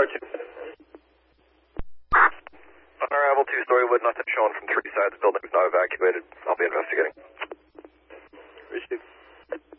Car 2. Unravel 2-story wood, nothing shown from 3 sides. Building is not evacuated. I'll be investigating. Received.